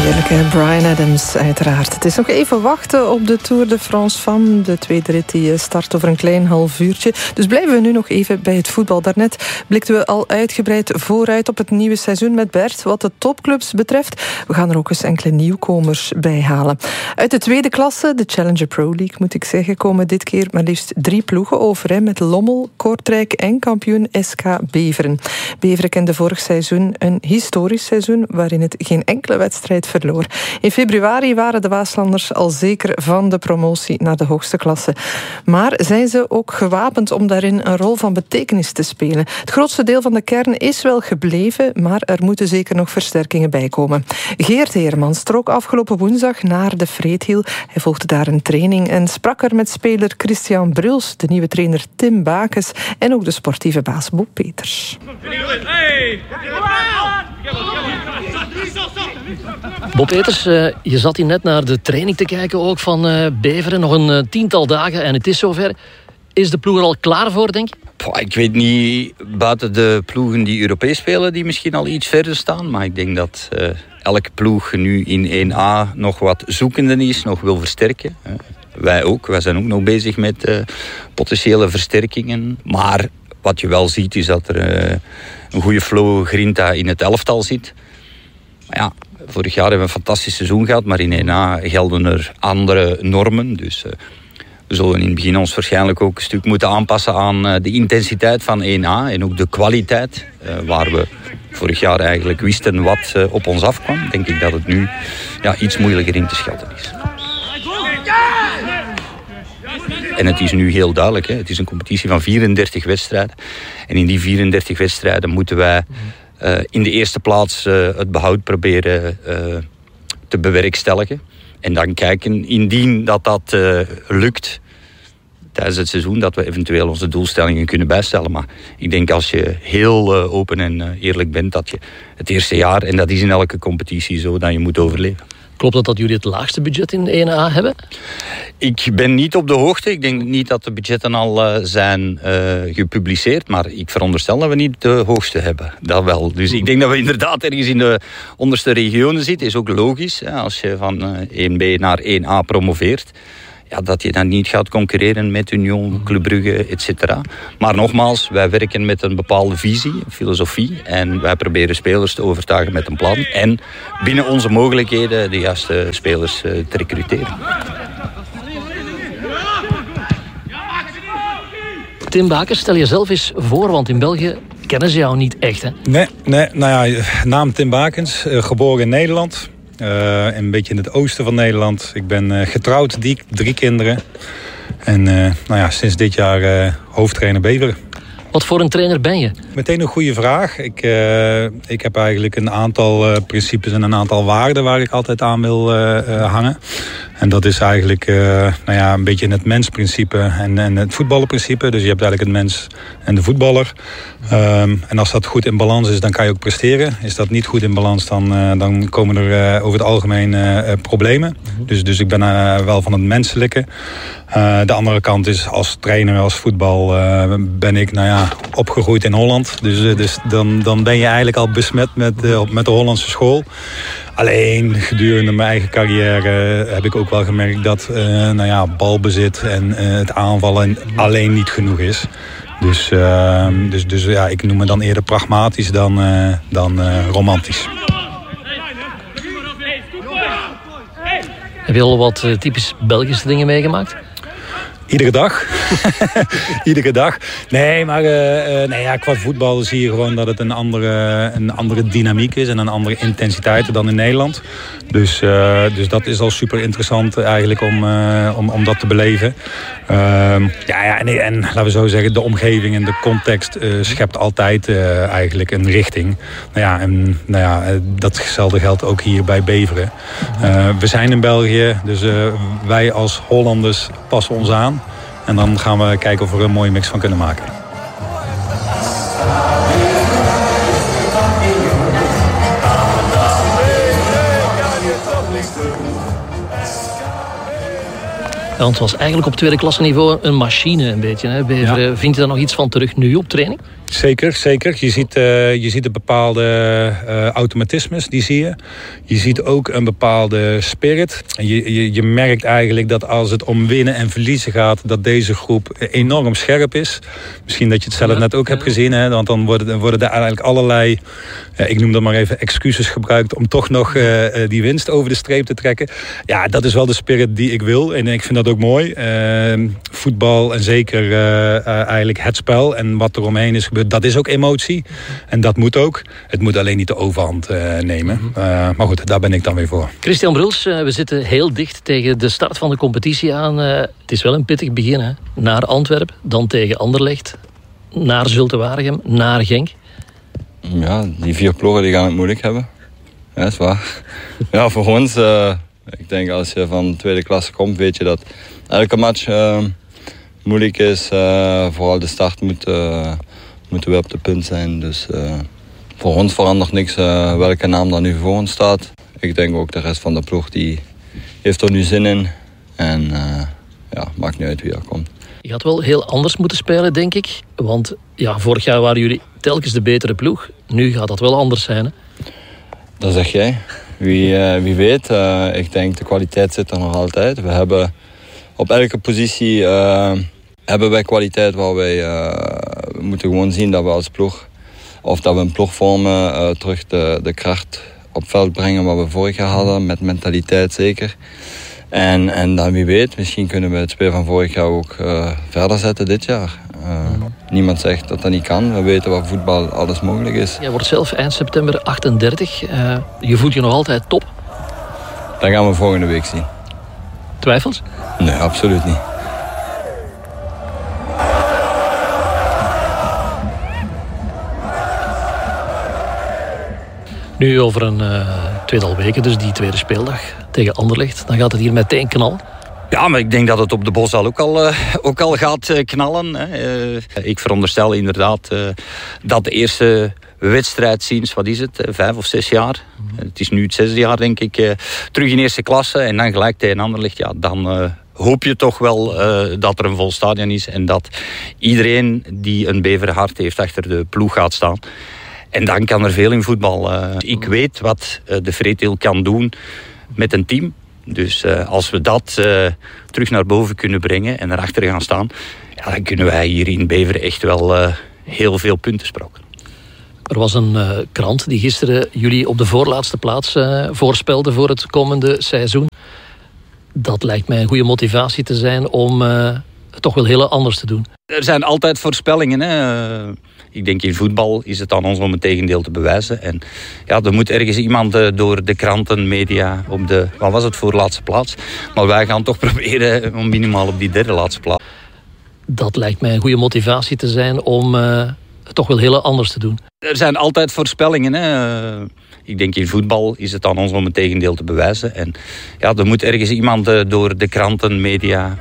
Heerlijk, hè? Bryan Adams, uiteraard. Het is nog even wachten op de Tour de France Femmes. De tweede rit die start over een klein half uurtje. Dus blijven we nu nog even bij het voetbal. Daarnet blikten we al uitgebreid vooruit op het nieuwe seizoen met Bert. Wat de topclubs betreft, we gaan er ook eens enkele nieuwkomers bij halen. Uit de tweede klasse, de Challenger Pro League moet ik zeggen, komen dit keer maar liefst 3 ploegen over. Hè, met Lommel, Kortrijk en kampioen SK Beveren. Beveren kende vorig seizoen een historisch seizoen waarin het geen enkele wedstrijd verloor. In februari waren de Waaslanders al zeker van de promotie naar de hoogste klasse. Maar zijn ze ook gewapend om daarin een rol van betekenis te spelen? Het grootste deel van de kern is wel gebleven, maar er moeten zeker nog versterkingen bij komen. Geert Heermans trok afgelopen woensdag naar de Vreethiel. Hij volgde daar een training en sprak er met speler Christian Bruls, de nieuwe trainer Tim Bakens en ook de sportieve baas Bob Peters. Bob Peters, je zat hier net naar de training te kijken ook van Beveren. Nog een 10-tal dagen en het is zover. Is de ploeg er al klaar voor, denk je? Ik weet niet, buiten de ploegen die Europees spelen, die misschien al iets verder staan. Maar ik denk dat elke ploeg nu in 1A nog wat zoekende is, nog wil versterken. Wij ook. Wij zijn ook nog bezig met potentiële versterkingen. Maar wat je wel ziet is dat er een goede flow grinta in het elftal zit. Maar ja, vorig jaar hebben we een fantastisch seizoen gehad, maar in 1A gelden er andere normen. Dus we zullen in het begin ons waarschijnlijk ook een stuk moeten aanpassen aan de intensiteit van 1A en ook de kwaliteit. Waar we vorig jaar eigenlijk wisten wat op ons afkwam, denk ik dat het nu iets moeilijker in te schatten is. En het is nu heel duidelijk, hè? Het is een competitie van 34 wedstrijden. En in die 34 wedstrijden moeten wij in de eerste plaats het behoud proberen te bewerkstelligen. En dan kijken, indien dat lukt tijdens het seizoen, dat we eventueel onze doelstellingen kunnen bijstellen. Maar ik denk als je heel open en eerlijk bent, dat je het eerste jaar, en dat is in elke competitie zo, dat je moet overleven. Klopt dat jullie het laagste budget in 1A hebben? Ik ben niet op de hoogte. Ik denk niet dat de budgetten al zijn gepubliceerd. Maar ik veronderstel dat we niet de hoogste hebben. Dat wel. Dus ik denk dat we inderdaad ergens in de onderste regionen zitten. Is ook logisch. Hè, als je van 1B naar 1A promoveert. Ja, dat je dan niet gaat concurreren met Union, Club Brugge, etc. Maar nogmaals, wij werken met een bepaalde visie, een filosofie. En wij proberen spelers te overtuigen met een plan. En binnen onze mogelijkheden de juiste spelers te recruteren. Tim Bakens, stel jezelf eens voor, want in België kennen ze jou niet echt, hè? Nee, nou ja, naam Tim Bakens, geboren in Nederland. Een beetje in het oosten van Nederland. Ik ben getrouwd, 3 kinderen. En sinds dit jaar hoofdtrainer Beveren. Wat voor een trainer ben je? Meteen een goede vraag. Ik heb eigenlijk een aantal principes en een aantal waarden waar ik altijd aan wil hangen. En dat is eigenlijk een beetje het mensprincipe en het voetballerprincipe. Dus je hebt eigenlijk het mens en de voetballer. En als dat goed in balans is, dan kan je ook presteren. Is dat niet goed in balans, dan komen er over het algemeen problemen. Dus ik ben wel van het menselijke. De andere kant is als trainer, als voetbal, ben ik opgegroeid in Holland. Dus dan ben je eigenlijk al besmet met de Hollandse school. Alleen gedurende mijn eigen carrière heb ik ook wel gemerkt dat balbezit en het aanvallen alleen niet genoeg is. Dus ik noem me dan eerder pragmatisch dan romantisch. Heb je al wat typisch Belgische dingen meegemaakt? Iedere dag. Iedere dag. Nee, maar qua voetbal zie je gewoon dat het een andere dynamiek is en een andere intensiteit dan in Nederland. Dus dat is al super interessant eigenlijk om dat te beleven. En laten we zo zeggen, de omgeving en de context schept altijd eigenlijk een richting. Datzelfde geldt ook hier bij Beveren. We zijn in België, dus wij als Hollanders passen ons aan. En dan gaan we kijken of we er een mooie mix van kunnen maken. Ja, want het was eigenlijk op tweede klasse niveau een machine een beetje. Hè? Vind je daar nog iets van terug nu op training? Zeker. Je ziet een bepaalde automatismes, die zie je. Je ziet ook een bepaalde spirit. Je merkt eigenlijk dat als het om winnen en verliezen gaat, dat deze groep enorm scherp is. Misschien dat je het zelf net ook hebt gezien. Hè? Want dan worden er eigenlijk allerlei, ik noem dat maar even, excuses gebruikt om toch nog die winst over de streep te trekken. Ja, dat is wel de spirit die ik wil. En ik vind dat ook mooi. Voetbal en zeker eigenlijk het spel en wat er omheen is gebeurd, dat is ook emotie. En dat moet ook. Het moet alleen niet de overhand nemen. Maar goed, daar ben ik dan weer voor. Christian Bruls, we zitten heel dicht tegen de start van de competitie aan. Het is wel een pittig begin. Hè? Naar Antwerpen, dan tegen Anderlecht. Naar Zulte-Waregem, naar Genk. Ja, die 4 ploegen die gaan het moeilijk hebben. Ja, dat is waar. Ja, voor ons, ik denk als je van tweede klasse komt, weet je dat elke match moeilijk is. Vooral de start moeten we op de punt zijn. Dus voor ons verandert niks welke naam dan nu voor ons staat. Ik denk ook de rest van de ploeg die heeft er nu zin in. En maakt niet uit wie er komt. Je gaat wel heel anders moeten spelen, denk ik. Want ja, vorig jaar waren jullie telkens de betere ploeg. Nu gaat dat wel anders zijn, hè? Dat zeg jij. Wie weet. Ik denk de kwaliteit zit er nog altijd. We hebben op elke positie hebben wij kwaliteit waar wij we moeten gewoon zien dat we als ploeg, of dat we een ploeg vormen, terug de kracht op veld brengen wat we vorig jaar hadden, met mentaliteit zeker. En dan wie weet, misschien kunnen we het speel van vorig jaar ook verder zetten dit jaar. Niemand zegt dat dat niet kan. We weten wat voetbal alles mogelijk is. Jij wordt zelf eind september 38. Je voelt je nog altijd top? Dat gaan we volgende week zien. Twijfels? Nee, absoluut niet. Nu over een tweetal weken, dus die tweede speeldag tegen Anderlecht. Dan gaat het hier meteen knallen. Ja, maar ik denk dat het op de Bosuil ook al gaat knallen. Hè. Ik veronderstel inderdaad dat de eerste wedstrijd sinds, 5 of 6 jaar. Het is nu het 6e jaar, denk ik. Terug in eerste klasse en dan gelijk tegen Anderlecht. Ja, dan hoop je toch wel dat er een vol stadion is. En dat iedereen die een beverhart heeft achter de ploeg gaat staan. En dan kan er veel in voetbal. Ik weet wat de Vreedeel kan doen met een team. Dus als we dat terug naar boven kunnen brengen en erachter gaan staan, ja, dan kunnen wij hier in Beveren echt wel heel veel punten sprokken. Er was een krant die gisteren jullie op de voorlaatste plaats voorspelde voor het komende seizoen. Dat lijkt mij een goede motivatie te zijn om het toch wel heel anders te doen. Er zijn altijd voorspellingen, hè. Ik denk in voetbal is het aan ons om het tegendeel te bewijzen. En ja, er moet ergens iemand door de kranten, media op de, wat was het, voorlaatste plaats. Maar wij gaan toch proberen om minimaal op die derde laatste plaats. Dat lijkt mij een goede motivatie te zijn om het toch wel heel anders te doen. Er zijn altijd voorspellingen, hè. Ik denk in voetbal is het aan ons om het tegendeel te bewijzen. En ja, er moet ergens iemand door de kranten, media